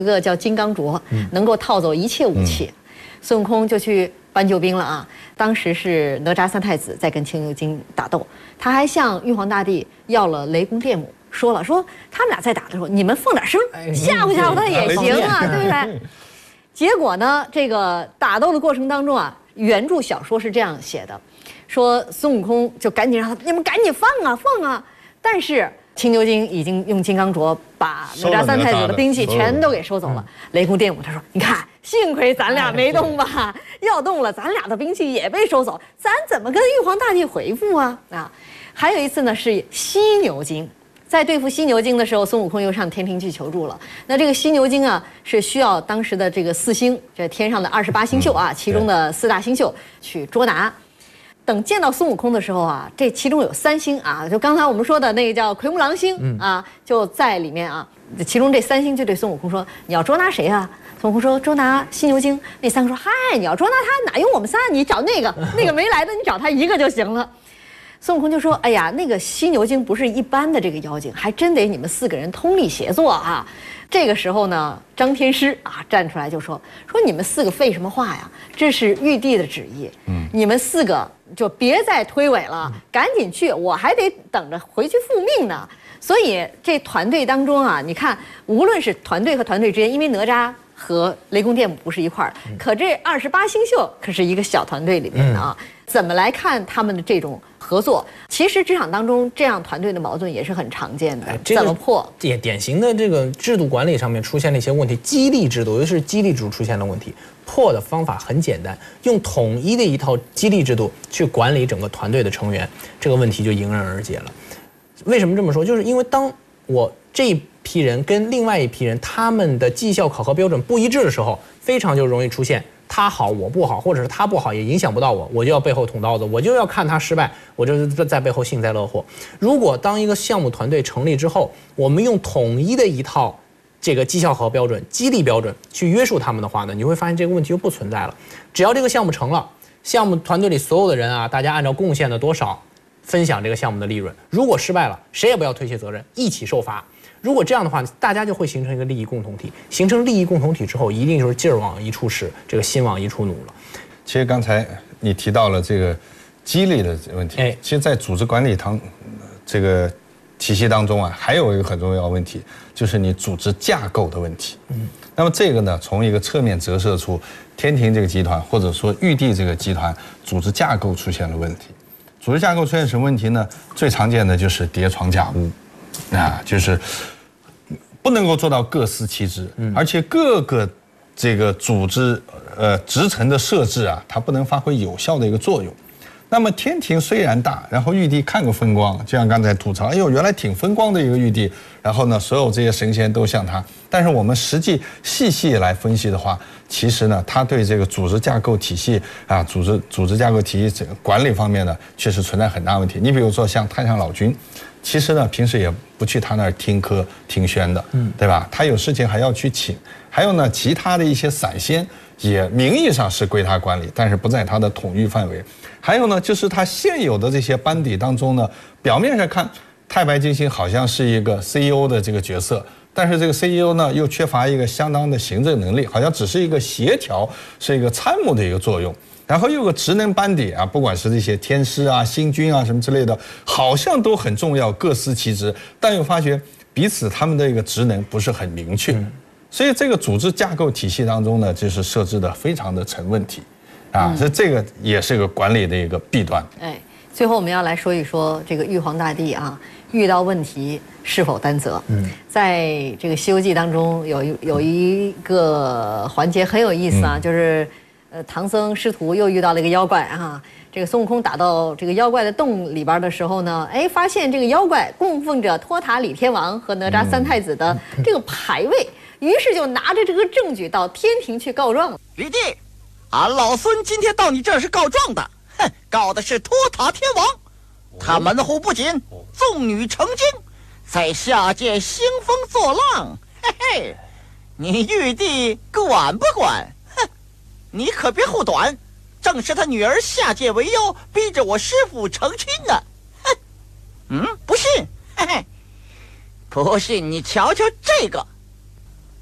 一个叫金刚镯，能够套走一切武器。孙悟空就去搬救兵了啊！当时是哪吒三太子在跟青牛精打斗，他还向玉皇大帝要了雷公电母，说他们俩在打的时候，你们放点声，吓唬吓唬他也行啊，对不对？结果呢，这个打斗的过程当中啊，原著小说是这样写的，说孙悟空就赶紧让你们赶紧放啊！但是青牛精已经用金刚镯把哪吒三太子的兵器全都给收走了。雷公电母他说：“你看，幸亏咱俩没动吧，要动了，咱俩的兵器也被收走，咱怎么跟玉皇大帝回复啊？”还有一次呢，是犀牛精。在对付犀牛精的时候，孙悟空又上天庭去求助了。那这个犀牛精啊，是需要当时的这个4星，这天上的28星宿啊，其中的4大星宿去捉拿。等见到孙悟空的时候啊，这其中有3星啊，就刚才我们说的那个叫奎木狼星啊，就在里面啊。其中这3星就对孙悟空说：“你要捉拿谁啊？”孙悟空说：“捉拿犀牛精。”那3个说：“嗨，你要捉拿他，哪用我们仨？你找那个没来的，你找他一个就行了。”孙悟空就说：“哎呀，那个犀牛精不是一般的这个妖精，还真得你们4个人通力协作啊。”这个时候呢，张天师啊站出来就说：“你们4个废什么话呀？这是玉帝的旨意，你们4个就别再推诿了，赶紧去，我还得等着回去复命呢。”所以这团队当中啊，你看，无论是团队和团队之间，因为哪吒和雷公电母不是一块儿，可这28星宿可是一个小团队里面的啊。怎么来看他们的这种合作？其实职场当中这样团队的矛盾也是很常见的。怎么破？ 也典型的这个制度管理上面出现了一些问题，激励制度，尤其是激励制度出现了问题。破的方法很简单，用统一的一套激励制度去管理整个团队的成员，这个问题就迎刃而解了。为什么这么说？就是因为当我这一批人跟另外一批人他们的绩效考核标准不一致的时候，非常就容易出现他好我不好，或者是他不好也影响不到我，我就要背后捅刀子，我就要看他失败，我就是在背后幸灾乐祸。如果当一个项目团队成立之后，我们用统一的一套这个绩效考核标准、激励标准去约束他们的话呢，你会发现这个问题就不存在了。只要这个项目成了，项目团队里所有的人啊，大家按照贡献的多少分享这个项目的利润。如果失败了，谁也不要推卸责任，一起受罚。如果这样的话，大家就会形成一个利益共同体。形成利益共同体之后，一定就是劲儿往一处使，这个心往一处努了。 其实刚才你提到了这个激励的问题，其实，在组织管理这个体系当中啊，还有一个很重要的问题，就是你组织架构的问题。那么这个呢，从一个侧面折射出天庭这个集团或者说玉帝这个集团组织架构出现了问题。组织架构出现什么问题呢？最常见的就是叠床架屋，就是不能够做到各司其职，而且各个这个组织职层的设置啊，它不能发挥有效的一个作用。那么天庭虽然大，然后玉帝看个风光，就像刚才吐槽，哎呦，原来挺风光的一个玉帝，然后呢，所有这些神仙都像他。但是我们实际细来分析的话，其实呢，他对这个组织架构体系啊，组织架构体系这个管理方面呢，确实存在很大问题。你比如说像太上老君，其实呢，平时也不去他那儿听课听宣的，对吧？他有事情还要去请。还有呢，其他的一些散仙也名义上是归他管理，但是不在他的统御范围。还有呢，就是他现有的这些班底当中呢，表面上看太白金星好像是一个 CEO 的这个角色，但是这个 CEO 呢又缺乏一个相当的行政能力，好像只是一个协调，是一个参谋的一个作用。然后又有个职能班底啊，不管是这些天师啊、星君啊什么之类的，好像都很重要，各司其职，但又发觉彼此他们的一个职能不是很明确。所以这个组织架构体系当中呢，就是设置的非常的成问题，所以这个也是个管理的一个弊端。 最后我们要来说一说这个玉皇大帝啊，遇到问题是否担责？在这个《西游记》当中有一个环节很有意思啊，就是唐僧师徒又遇到了一个妖怪啊。这个孙悟空打到这个妖怪的洞里边的时候呢，发现这个妖怪供奉着托塔李天王和哪吒三太子的这个牌位。于是就拿着这个证据到天庭去告状了。 玉帝，俺老孙今天到你这儿是告状的，告的是托塔天王，他门户不仅，纵女成精，在下界兴风作浪。你玉帝管不管？你可别护短，正是他女儿下界为妖，逼着我师父成亲呢。不信？不信你瞧瞧这个。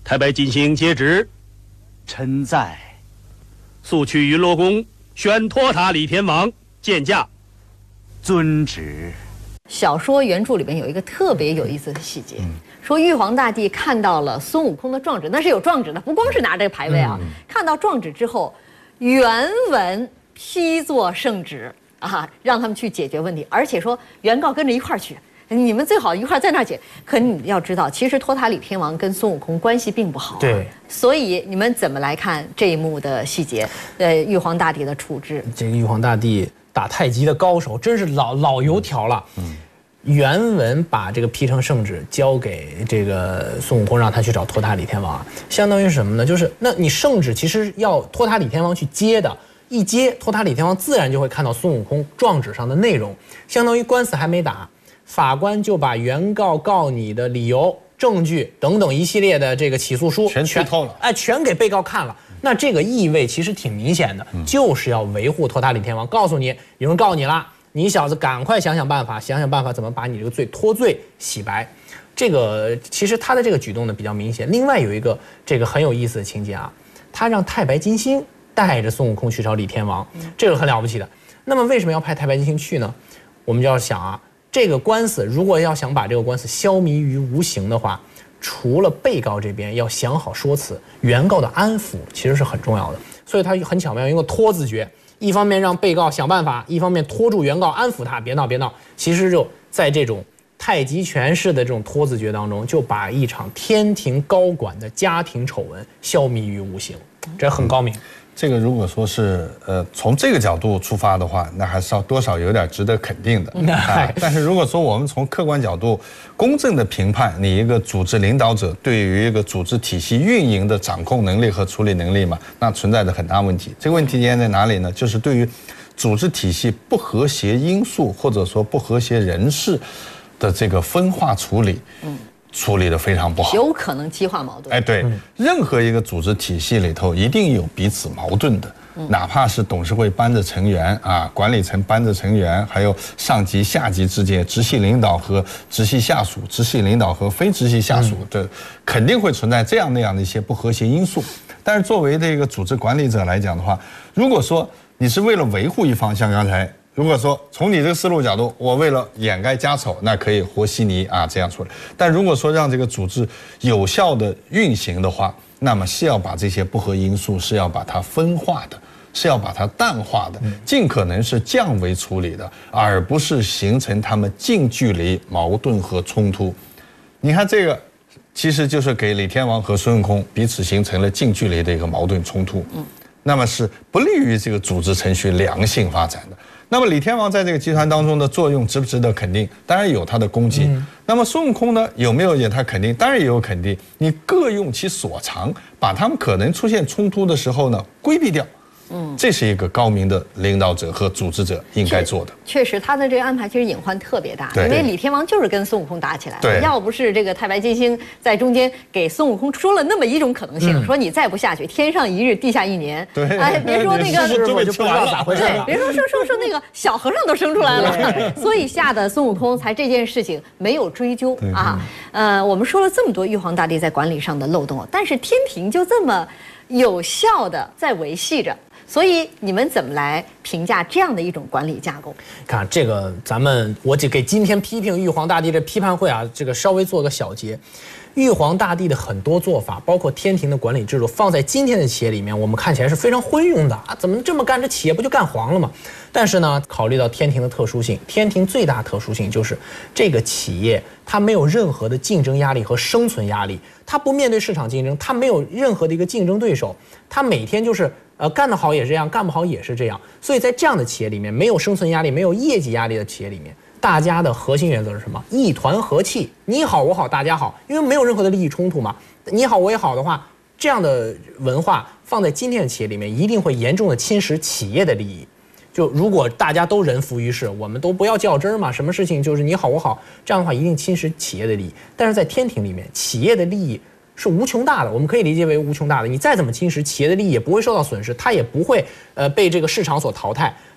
太白金星接旨。 臣在。 速去云罗宫宣托塔李天王见驾。 遵旨。 小说原著里面有一个特别有意思的细节，说玉皇大帝看到了孙悟空的状纸，那是有状纸的，不光是拿这个牌位啊。看到状纸之后，原文批作圣旨啊，让他们去解决问题，而且说原告跟着一块儿去。你们最好一块儿在那儿解。可你要知道，其实托塔李天王跟孙悟空关系并不好、啊。 对。 所以你们怎么来看这一幕的细节？玉皇大帝的处置。 这个玉皇大帝打太极的高手，真是老油条了。原文把这个批成圣旨交给这个孙悟空，让他去找托塔李天王，相当于是什么呢？就是那你圣旨其实要托塔李天王去接的。一接，托塔李天王自然就会看到孙悟空状纸上的内容，相当于官司还没打，法官就把原告告你的理由、证据等等一系列的这个起诉书全剧透了， 全给被告看了。那这个意味其实挺明显的，就是要维护托塔李天王，告诉你有人告你了，你小子赶快想想办法怎么把你这个罪脱罪洗白。这个其实他的这个举动呢比较明显。另外有一个这个很有意思的情节啊，他让太白金星带着孙悟空去找李天王，这个很了不起的。那么为什么要派太白金星去呢？我们就要想啊，这个官司如果要想把这个官司消弭于无形的话，除了被告这边要想好说辞，原告的安抚其实是很重要的。所以他很巧妙用个拖字诀，一方面让被告想办法，一方面拖住原告安抚他，别闹别闹。其实就在这种太极拳式的这种拖字诀当中，就把一场天庭高管的家庭丑闻消弭于无形，这很高明。 这个如果说是从这个角度出发的话，那还是要多少有点值得肯定的。但是如果说我们从客观角度公正的评判你一个组织领导者对于一个组织体系运营的掌控能力和处理能力嘛，那存在着很大问题。这个问题点在哪里呢？就是对于组织体系不和谐因素或者说不和谐人士的这个分化处理。处理得非常不好， 有可能激化矛盾。 哎，对，任何一个组织体系里头一定有彼此矛盾的，哪怕是董事会班子成员啊，管理层班子成员，还有上级下级之间，直系领导和直系下属，直系领导和非直系下属的，肯定会存在这样那样的一些不和谐因素。但是作为这个组织管理者来讲的话，如果说你是为了维护一方，像刚才。如果说从你这个思路角度，我为了掩盖家丑，那可以和稀泥啊这样处理。但如果说让这个组织有效的运行的话，那么是要把这些不合因素是要把它分化的，是要把它淡化的，尽可能是降维处理的，而不是形成他们近距离矛盾和冲突。你看这个，其实就是给李天王和孙悟空彼此形成了近距离的一个矛盾冲突。那么是不利于这个组织程序良性发展的。那么李天王在这个集团当中的作用值不值得肯定？当然有他的功绩。那么孙悟空呢，有没有也他肯定？当然也有肯定。你各用其所长，把他们可能出现冲突的时候呢规避掉。这是一个高明的领导者和组织者应该做的。 确实，他的这个安排其实隐患特别大，因为李天王就是跟孙悟空打起来了。要不是这个太白金星在中间给孙悟空说了那么一种可能性，说你再不下去，天上一日，地下一年。哎，别说那个师傅就不知道咋回事了。 别说那个小和尚都生出来了，所以吓得孙悟空才这件事情没有追究啊。我们说了这么多玉皇大帝在管理上的漏洞，但是天庭就这么有效的在维系着。所以你们怎么来评价这样的一种管理架构？ 看这个，我就给今天批评玉皇大帝这批判会啊，这个稍微做个小结。玉皇大帝的很多做法，包括天庭的管理制度，放在今天的企业里面，我们看起来是非常昏庸的啊！怎么这么干，这企业不就干黄了吗？但是呢，考虑到天庭的特殊性，天庭最大特殊性就是这个企业它没有任何的竞争压力和生存压力，它不面对市场竞争，它没有任何的一个竞争对手，它每天就是干得好也是这样，干不好也是这样。所以在这样的企业里面，没有生存压力、没有业绩压力的企业里面，大家的核心原则是什么？一团和气，你好我好大家好，因为没有任何的利益冲突嘛。你好我也好的话，这样的文化放在今天的企业里面，一定会严重的侵蚀企业的利益。就如果大家都人浮于事，我们都不要较真儿嘛，什么事情就是你好我好，这样的话一定侵蚀企业的利益。但是在天庭里面，企业的利益是无穷大的，我们可以理解为无穷大的。你再怎么侵蚀企业的利益，也不会受到损失，它也不会被这个市场所淘汰。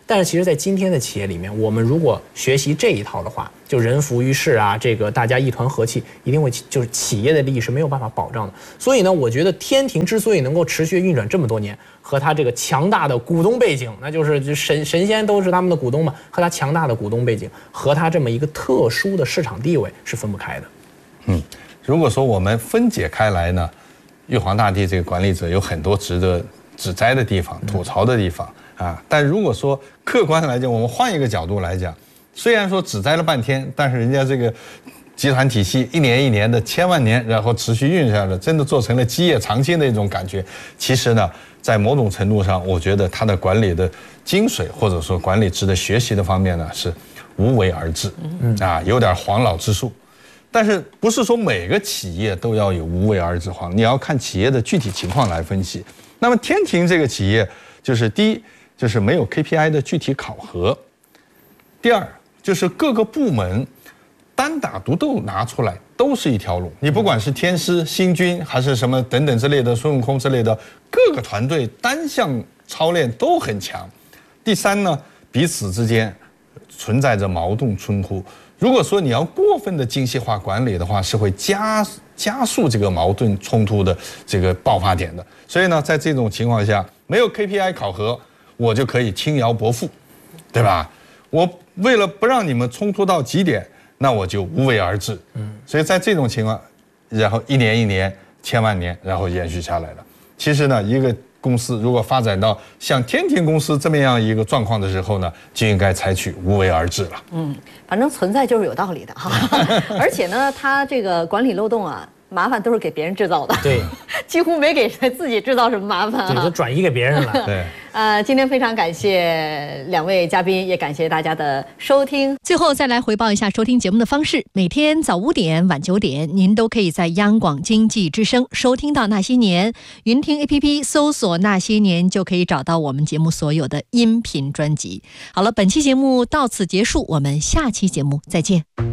但是其实在今天的企业里面，我们如果学习这一套的话，就人浮于事啊，这个大家一团和气，一定会就是企业的利益是没有办法保障的。所以呢，我觉得天庭之所以能够持续运转这么多年，和它这个强大的股东背景，那就是神仙都是他们的股东嘛，和它强大的股东背景和它这么一个特殊的市场地位是分不开的。 如果说我们分解开来呢，玉皇大帝这个管理者有很多值得指摘的地方、吐槽的地方啊。但如果说客观来讲，我们换一个角度来讲，虽然说指摘了半天，但是人家这个集团体系一年一年的千万年，然后持续运下来，真的做成了基业长青的一种感觉。其实呢，在某种程度上，我觉得它的管理的精髓，或者说管理值得学习的方面呢，是无为而治，有点黄老之术。但是不是说每个企业都要有无为而治黄？你要看企业的具体情况来分析。那么天庭这个企业，就是第一，就是没有 KPI 的具体考核；第二，就是各个部门单打独斗拿出来都是一条龙。你不管是天师、星君还是什么等等之类的，孙悟空之类的，各个团队单项操练都很强。第三呢，彼此之间存在着矛盾冲突。如果说你要过分的精细化管理的话，是会加速这个矛盾冲突的这个爆发点的。所以呢，在这种情况下，没有 KPI 考核，我就可以轻徭薄赋，对吧？我为了不让你们冲突到极点，那我就无为而治。所以在这种情况，然后一年一年、千万年，然后延续下来了。其实呢，一个公司如果发展到像天庭公司这么样一个状况的时候呢，就应该采取无为而治了。 反正存在就是有道理的哈。而且呢，它这个管理漏洞啊，麻烦都是给别人制造的， 对， 几乎没给自己制造什么麻烦啊， 对，就转移给别人了。 对。 今天非常感谢两位嘉宾，也感谢大家的收听。 最后再来回报一下收听节目的方式：每天早5点、晚9点，您都可以在央广经济之声收听到《那些年》，云听 APP 搜索《那些年》就可以找到我们节目所有的音频专辑。好了，本期节目到此结束，我们下期节目再见。